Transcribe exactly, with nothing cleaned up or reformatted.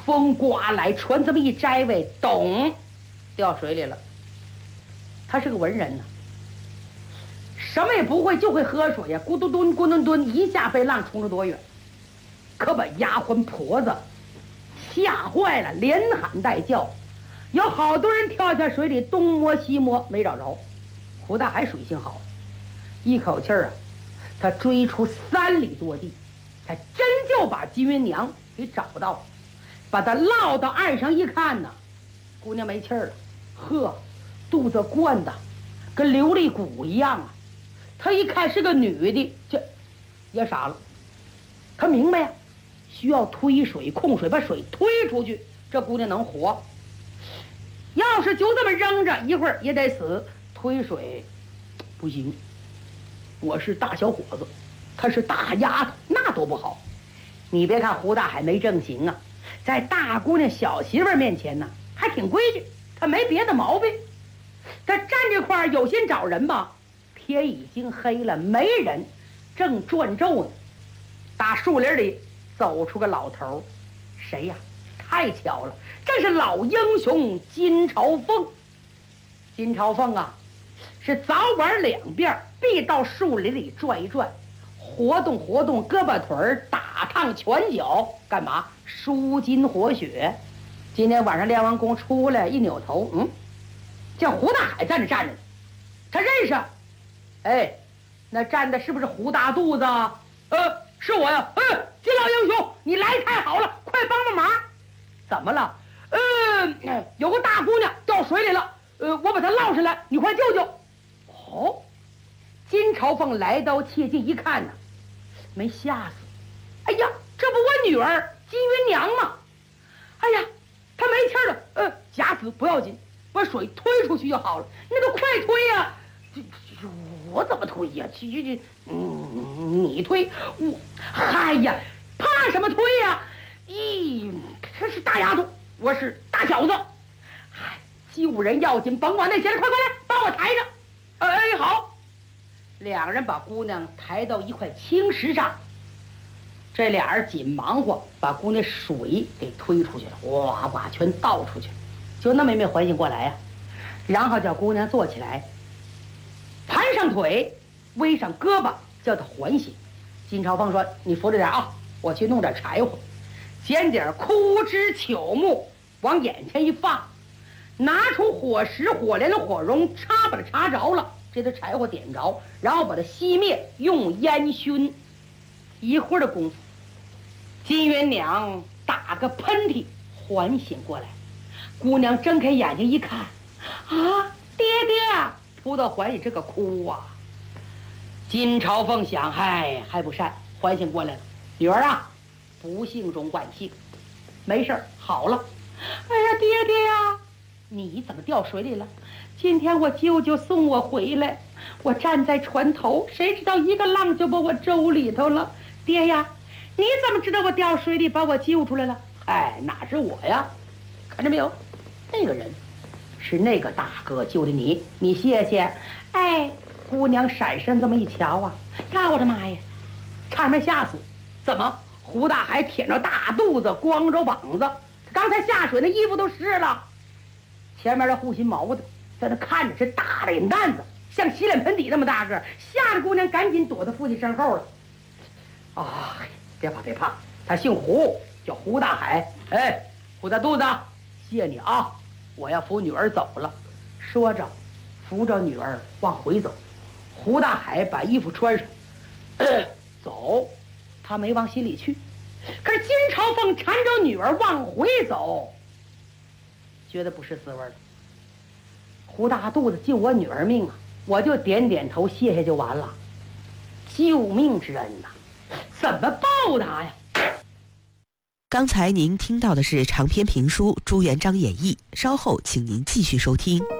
风刮来，船这么一摘位，咚，掉水里了。他是个文人呢，什么也不会，就会喝水呀，咕嘟嘟咕嘟嘟，一下被浪冲了多远，可把丫鬟婆子吓坏了，连喊带叫。有好多人跳下水里，东摸西摸没找着。胡大海水性好，一口气儿啊，他追出三里多地，他真就把金云娘给找到了，把她捞到岸上一看呢，姑娘没气儿了，呵，肚子灌的跟琉璃骨一样啊。他一看是个女的，这也傻了。他明白呀，需要推水控水，把水推出去，这姑娘能活。要是就这么扔着，一会儿也得死。推水不行，我是大小伙子，她是大丫头，那多不好。你别看胡大海没正形啊，在大姑娘小媳妇面前呢，还挺规矩，他没别的毛病。他站这块儿有心找人吧，天已经黑了，没人，正转皱呢。打树林里走出个老头，谁呀？太巧了，这是老英雄金朝凤。金朝凤啊，是早晚两遍必到树林里转一转，活动活动胳膊腿儿，打烫拳脚，干嘛？舒筋活血。今天晚上练完功出来，一扭头，嗯，见胡大海在那站着呢，他认识。哎，那站的是不是胡大肚子？呃，是我呀。嗯，金老英雄，你来太好了，快帮帮忙。怎么了？呃，有个大姑娘掉水里了，呃，我把她捞上来，你快救救。哦，金朝凤来刀切近一看呢，没吓死。哎呀，这不我女儿金云娘吗？哎呀，她没气儿了，呃，假死不要紧，把水推出去就好了。那个快推呀！这这我怎么推呀？这这这，嗯，你推我，嗨呀，怕什么推呀？咦，他是大丫头，我是大小子，嗨，救人要紧，甭管那些了，快过来，帮我抬着。哎，好，两人把姑娘抬到一块青石上，这俩人紧忙活，把姑娘水给推出去了，哇哇，全倒出去了，就那么也没缓醒过来呀、啊。然后叫姑娘坐起来，盘上腿，微上胳膊，叫她缓醒。金朝凤说：“你扶着点啊，我去弄点柴火。”捡点枯枝朽木往眼前一放，拿出火石火镰的火绒，插把它插着了，这个柴火点着，然后把它熄灭，用烟熏。一会儿的功夫，金云娘打个喷嚏缓醒过来，姑娘睁开眼睛一看，啊，爹爹！扑到怀里这个哭啊。金朝凤想，嗨，还不善，缓醒过来了，女儿啊，不幸中万幸，没事儿，好了。哎呀，爹爹呀，你怎么掉水里了？今天我舅舅送我回来，我站在船头，谁知道一个浪就把我周里头了。爹呀，你怎么知道我掉水里把我救出来了？哎，哪是我呀？看着没有，那个人是那个大哥救的你，你谢谢。哎，姑娘闪身这么一瞧啊，呀，我的妈呀，差点没吓死。怎么？胡大海舔着大肚子，光着膀子，刚才下水那衣服都湿了。前面的护心毛的在那看着，是大脸蛋子，像洗脸盆底那么大个，吓得姑娘赶紧躲到父亲身后了。啊，别怕别怕，他姓胡，叫胡大海。哎，胡大肚子，谢你啊，我要扶女儿走了。说着，扶着女儿往回走。胡大海把衣服穿上，呃、走。他没往心里去，可是金朝凤缠着女儿往回走，觉得不是滋味了。胡大肚子救我女儿命啊，我就点点头谢谢就完了。救命之恩呐、啊，怎么报答呀？ 刚才您听到的是长篇评书《朱元璋演义》，稍后请您继续收听。